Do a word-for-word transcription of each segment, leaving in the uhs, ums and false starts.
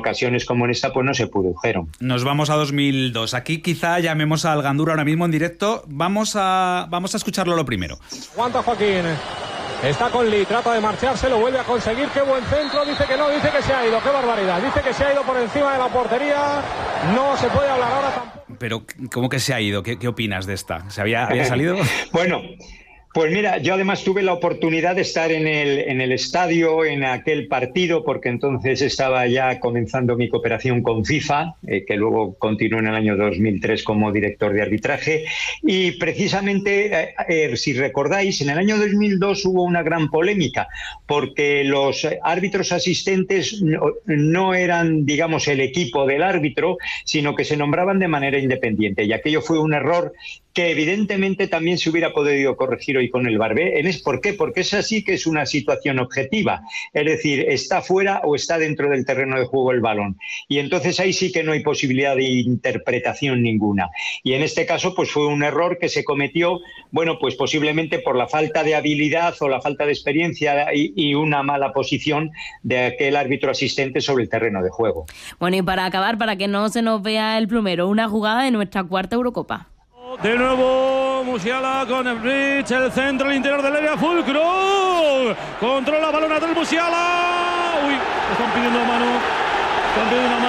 ocasiones como en esta pues no se produjeron. Nos vamos a dos mil dos. Aquí quizá llamemos al Gandura ahora mismo en directo. Vamos a, vamos a escucharlo lo primero. Aguanta Joaquín. Está con Lee, trata de marcharse, lo vuelve a conseguir. Qué buen centro, dice que no, dice que se ha ido. Qué barbaridad, dice que se ha ido por encima de la portería. No se puede hablar ahora tampoco. Pero, ¿cómo que se ha ido? ¿Qué, qué opinas de esta? ¿Se había, había salido? Bueno, pues mira, yo además tuve la oportunidad de estar en el, en el estadio en aquel partido, porque entonces estaba ya comenzando mi cooperación con FIFA, eh, que luego continuó en el año dos mil tres como director de arbitraje, y precisamente, eh, eh, si recordáis, en el año dos mil dos hubo una gran polémica, porque los árbitros asistentes no, no eran, digamos, el equipo del árbitro, sino que se nombraban de manera independiente, y aquello fue un error que evidentemente también se hubiera podido corregir hoy con el V A R. ¿Por qué? Porque es así que es una situación objetiva. Es decir, está fuera o está dentro del terreno de juego el balón. Y entonces ahí sí que no hay posibilidad de interpretación ninguna. Y en este caso pues fue un error que se cometió, bueno, pues posiblemente por la falta de habilidad o la falta de experiencia y, y una mala posición de aquel árbitro asistente sobre el terreno de juego. Bueno, y para acabar, para que no se nos vea el plumero, una jugada de nuestra cuarta Eurocopa. De nuevo Musiala con el bridge, el centro, el interior del área, Fulcro controla balón atrás Musiala. Uy, están pidiendo mano, están pidiendo una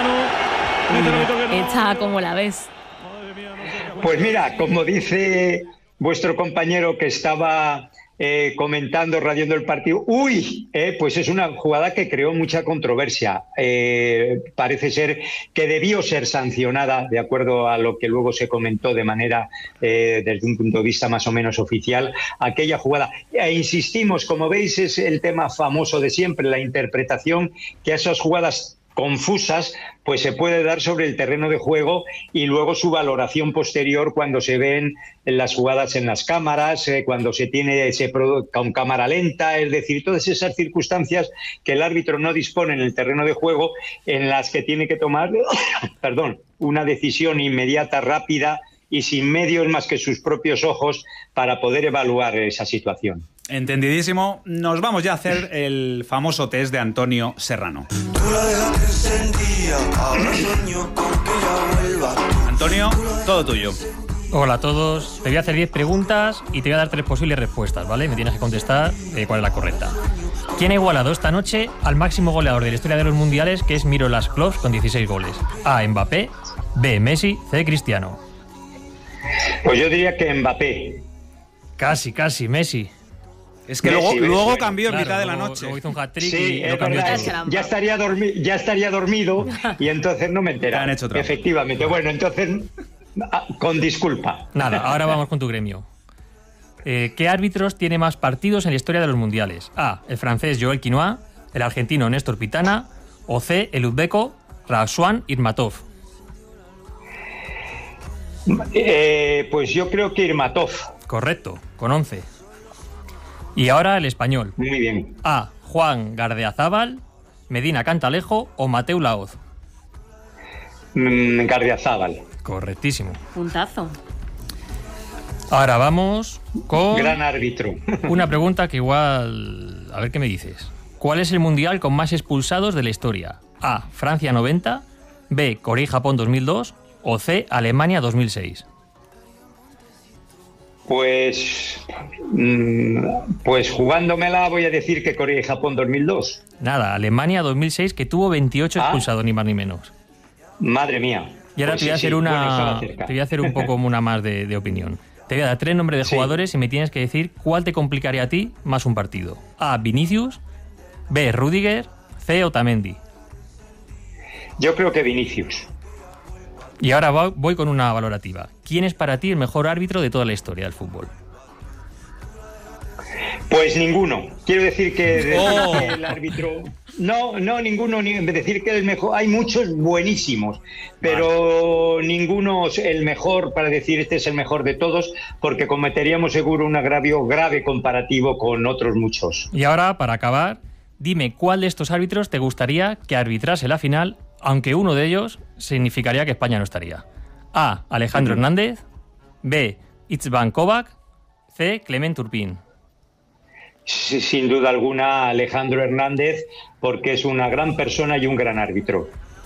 mano. No. Esta, ¿cómo la ves? Pues mira, como dice vuestro compañero que estaba eh, comentando, radiando el partido, uy, eh, pues es una jugada que creó mucha controversia. Eh, parece ser que debió ser sancionada, de acuerdo a lo que luego se comentó de manera, eh, desde un punto de vista más o menos oficial, aquella jugada. E insistimos, como veis, es el tema famoso de siempre, la interpretación que a esas jugadas confusas pues se puede dar sobre el terreno de juego y luego su valoración posterior cuando se ven las jugadas en las cámaras, eh, cuando se tiene ese con cámara lenta, es decir, todas esas circunstancias que el árbitro no dispone en el terreno de juego, en las que tiene que tomar perdón, una decisión inmediata, rápida y sin medios más que sus propios ojos para poder evaluar esa situación. Entendidísimo. Nos vamos ya a hacer el famoso test de Antonio Serrano. Antonio, todo tuyo. Hola a todos. Te voy a hacer diez preguntas y te voy a dar tres posibles respuestas, ¿vale? Me tienes que contestar eh, cuál es la correcta. ¿Quién ha igualado esta noche al máximo goleador de la historia de los mundiales, que es Miroslav Klose, con dieciséis goles? A, Mbappé. B, Messi. C, Cristiano. Pues yo diría que Mbappé. Casi, casi, Messi. Es que Messi, luego, Messi, luego bueno, cambió claro, en mitad de la luego, noche. Luego hizo un hat-trick sí, y es lo cambió verdad, todo. ya estaría, dormi ya estaría dormido y entonces no me enteraba. Han hecho trampa. Efectivamente. Bueno, entonces, con disculpa. Nada, ahora vamos con tu gremio. Eh, ¿Qué árbitros tiene más partidos en la historia de los mundiales? A, el francés Joel Quinoa, el argentino Néstor Pitana, o C, el uzbeco Razwan Irmatov. Eh, pues yo creo que Irmatov. Correcto, con once. Y ahora el español. Muy bien. A, Juan Gardeazábal, Medina Cantalejo o Mateu Laoz. Mm, Gardeazábal. Correctísimo. Puntazo. Ahora vamos con Gran árbitro. una pregunta que igual... A ver qué me dices. ¿Cuál es el mundial con más expulsados de la historia? A, Francia noventa, B, Corea y Japón dos mil dos o C, Alemania dos mil seis. Pues, pues jugándomela voy a decir que Corea y Japón dos mil dos. Nada, Alemania dos mil seis, que tuvo veintiocho Ah. expulsados, ni más ni menos. Madre mía. Y ahora Pues te voy a sí, hacer sí. una, Bueno, estaba cerca. te voy a hacer un poco una más de, de opinión. Te voy a dar tres nombres de Sí. jugadores y me tienes que decir cuál te complicaría a ti más un partido. A, Vinicius, B, Rüdiger, C, Otamendi. Yo creo que Vinicius. Y ahora va- voy con una valorativa. ¿Quién es para ti el mejor árbitro de toda la historia del fútbol? Pues ninguno. Quiero decir que, decir Oh. que el árbitro... No, no, ninguno. Ni decir que el mejor... Hay muchos buenísimos, pero vale. Ninguno es el mejor para decir este es el mejor de todos, porque cometeríamos seguro un agravio grave comparativo con otros muchos. Y ahora, para acabar, dime cuál de estos árbitros te gustaría que arbitrase la final, aunque uno de ellos significaría que España no estaría. A, Alejandro uh-huh. Hernández. B, Itzvan Kovac. C, Clement Turpin. Sí, sin duda alguna Alejandro Hernández, porque es una gran persona y un gran árbitro.